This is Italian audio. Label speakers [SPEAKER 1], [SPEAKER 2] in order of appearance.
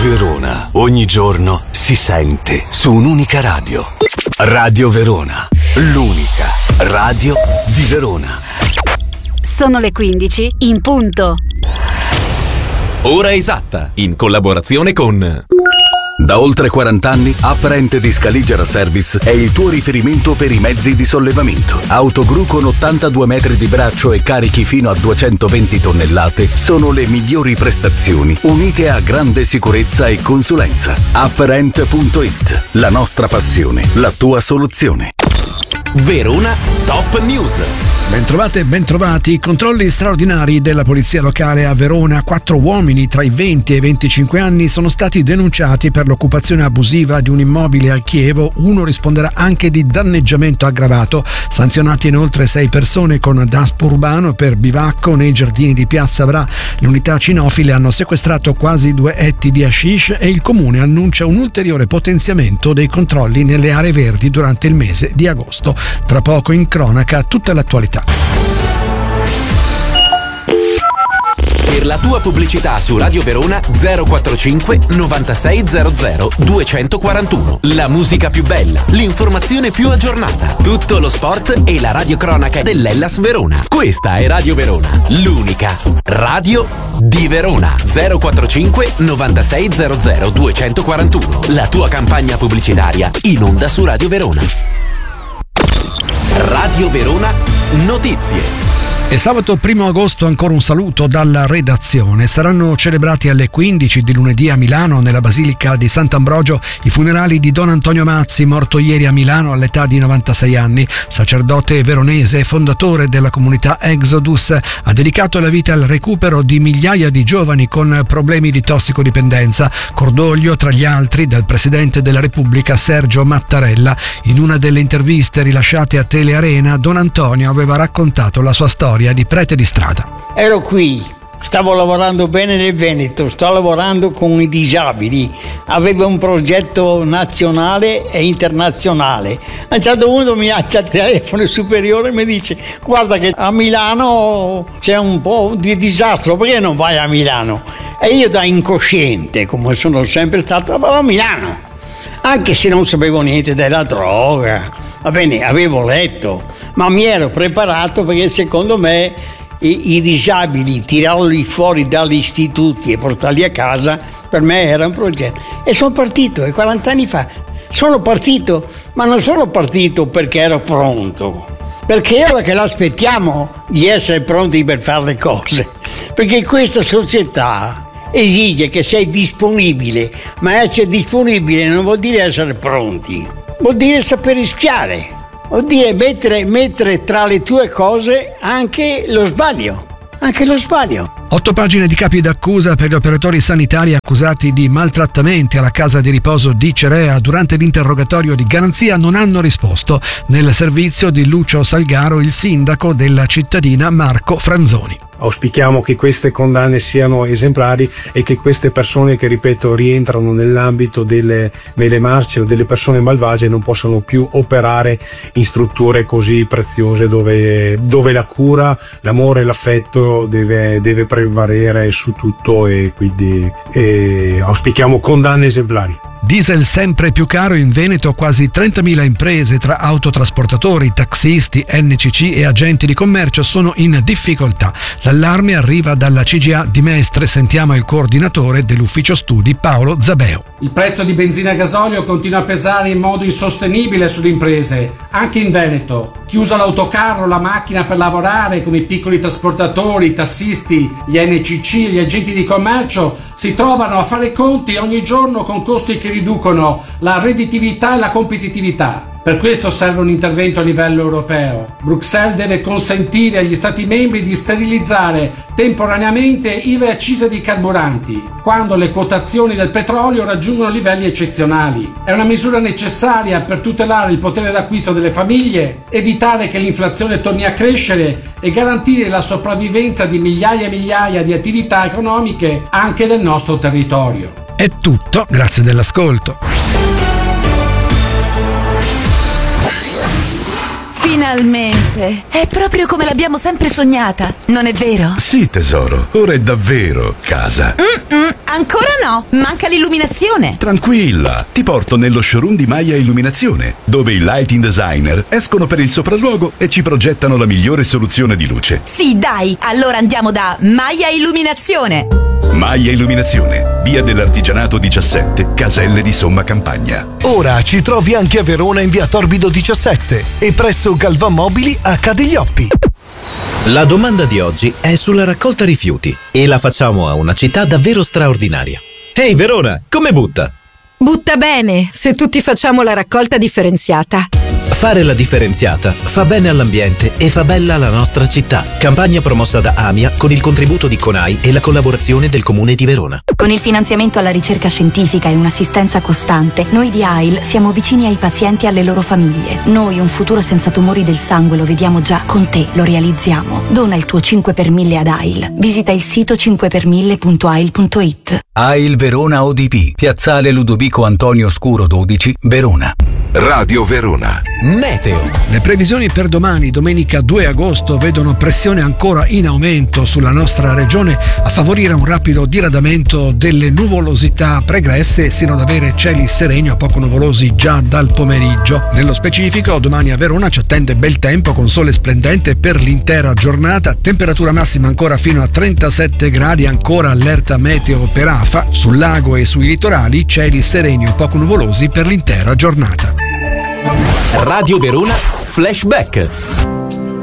[SPEAKER 1] Verona, ogni giorno si sente su un'unica radio. Radio Verona, l'unica radio di Verona.
[SPEAKER 2] Sono le 15 in punto.
[SPEAKER 3] Ora esatta, in collaborazione con...
[SPEAKER 4] Da oltre 40 anni, Apparent di Scaligera Service è il tuo riferimento per i mezzi di sollevamento. Autogru con 82 metri di braccio e carichi fino a 220 tonnellate sono le migliori prestazioni, unite a grande sicurezza e consulenza. Apparent.it, la nostra passione, la tua soluzione.
[SPEAKER 3] Verona Top News.
[SPEAKER 5] Bentrovati. Controlli straordinari della polizia locale a Verona. 4 uomini tra i 20 e i 25 anni sono stati denunciati per l'occupazione abusiva di un immobile al Chievo. Uno risponderà anche di danneggiamento aggravato. Sanzionati inoltre 6 persone con daspo urbano per bivacco nei giardini di Piazza Bra. Le unità cinofile hanno sequestrato quasi 2 etti di hashish e il comune annuncia un ulteriore potenziamento dei controlli nelle aree verdi durante il mese di agosto. Tra poco in cronaca tutta l'attualità.
[SPEAKER 3] Per la tua pubblicità su Radio Verona 045 9600 241. La musica più bella, l'informazione più aggiornata, tutto lo sport e la radiocronaca dell'Hellas Verona. Questa è Radio Verona, l'unica radio di Verona. 045 9600 241. La tua campagna pubblicitaria in onda su Radio Verona. Radio Verona Notizie.
[SPEAKER 5] E sabato 1 agosto ancora un saluto dalla redazione. Saranno celebrati alle 15 di lunedì a Milano, nella Basilica di Sant'Ambrogio, i funerali di Don Antonio Mazzi, morto ieri a Milano all'età di 96 anni. Sacerdote veronese e fondatore della comunità Exodus, ha dedicato la vita al recupero di migliaia di giovani con problemi di tossicodipendenza. Cordoglio, tra gli altri, del Presidente della Repubblica Sergio Mattarella. In una delle interviste rilasciate a Telearena, Don Antonio aveva raccontato la sua storia di prete di strada.
[SPEAKER 6] Ero qui, stavo lavorando bene nel Veneto, sto lavorando con i disabili, avevo un progetto nazionale e internazionale. A un certo punto mi alza il telefono superiore e mi dice: guarda che a Milano c'è un po' di disastro, perché non vai a Milano? E io, da incosciente come sono sempre stato, vado a Milano, anche se non sapevo niente della droga. Va bene, avevo letto, ma mi ero preparato, perché secondo me i disabili, tirarli fuori dagli istituti e portarli a casa, per me era un progetto. E sono partito, 40 anni fa. Sono partito, ma non sono partito perché ero pronto, perché è ora che l'aspettiamo di essere pronti per fare le cose, perché questa società esige che sei disponibile, ma essere disponibile non vuol dire essere pronti, vuol dire saper rischiare, vuol dire mettere tra le tue cose anche lo sbaglio.
[SPEAKER 5] 8 pagine di capi d'accusa per gli operatori sanitari accusati di maltrattamenti alla casa di riposo di Cerea. Durante l'interrogatorio di garanzia non hanno risposto. Nel servizio di Lucio Salgaro, il sindaco della cittadina Marco Franzoni.
[SPEAKER 7] Auspichiamo che queste condanne siano esemplari e che queste persone, che ripeto rientrano nell'ambito delle mele marce o delle persone malvagie, non possano più operare in strutture così preziose dove la cura, l'amore e l'affetto deve prevalere su tutto, e quindi auspichiamo condanne esemplari.
[SPEAKER 5] Diesel sempre più caro in Veneto, quasi 30.000 imprese tra autotrasportatori, taxisti, NCC e agenti di commercio sono in difficoltà. L'allarme arriva dalla CGA di Mestre. Sentiamo il coordinatore dell'ufficio studi, Paolo Zabeo.
[SPEAKER 8] Il prezzo di benzina e gasolio continua a pesare in modo insostenibile sulle imprese, anche in Veneto. Chi usa l'autocarro, la macchina per lavorare, come i piccoli trasportatori, i tassisti, gli NCC e gli agenti di commercio, si trovano a fare i conti ogni giorno con costi che riducono la redditività e la competitività. Per questo serve un intervento a livello europeo. Bruxelles deve consentire agli Stati membri di sterilizzare temporaneamente IVA e accise dei carburanti, quando le quotazioni del petrolio raggiungono livelli eccezionali. È una misura necessaria per tutelare il potere d'acquisto delle famiglie, evitare che l'inflazione torni a crescere e garantire la sopravvivenza di migliaia e migliaia di attività economiche anche del nostro territorio.
[SPEAKER 5] È tutto, grazie dell'ascolto.
[SPEAKER 9] Finalmente! È proprio come l'abbiamo sempre sognata, non è vero?
[SPEAKER 4] Sì, tesoro, ora è davvero casa.
[SPEAKER 9] Ancora no, manca l'illuminazione.
[SPEAKER 4] Tranquilla, ti porto nello showroom di Maya Illuminazione, dove i lighting designer escono per il sopralluogo e ci progettano la migliore soluzione di luce.
[SPEAKER 9] Sì, dai, allora andiamo da Maya Illuminazione.
[SPEAKER 4] Maya Illuminazione, via dell'Artigianato 17, Caselle di Somma Campagna.
[SPEAKER 10] Ora ci trovi anche a Verona in via Torbido 17 e presso Galvan Mobili H degli Oppi.
[SPEAKER 11] La domanda di oggi è sulla raccolta rifiuti e la facciamo a una città davvero straordinaria. Ehi Verona, come butta?
[SPEAKER 12] Butta bene, se tutti facciamo la raccolta differenziata.
[SPEAKER 11] Fare la differenziata fa bene all'ambiente e fa bella la nostra città. Campagna promossa da AMIA con il contributo di CONAI e la collaborazione del Comune di Verona.
[SPEAKER 13] Con il finanziamento alla ricerca scientifica e un'assistenza costante, noi di AIL siamo vicini ai pazienti e alle loro famiglie. Noi un futuro senza tumori del sangue lo vediamo già, con te lo realizziamo. Dona il tuo 5 per 1000 ad AIL. Visita il sito 5per1000.ail.it.
[SPEAKER 4] AIL Verona ODP, Piazzale Ludovico Antonio Scuro 12, Verona.
[SPEAKER 1] Radio Verona.
[SPEAKER 3] Meteo.
[SPEAKER 5] Le previsioni per domani, domenica 2 agosto, vedono pressione ancora in aumento sulla nostra regione a favorire un rapido diradamento delle nuvolosità pregresse sino ad avere cieli sereni o poco nuvolosi già dal pomeriggio. Nello specifico, domani a Verona ci attende bel tempo con sole splendente per l'intera giornata, temperatura massima ancora fino a 37 gradi, ancora allerta meteo per afa, sul lago e sui litorali cieli sereni o poco nuvolosi per l'intera giornata.
[SPEAKER 3] Radio Verona Flashback.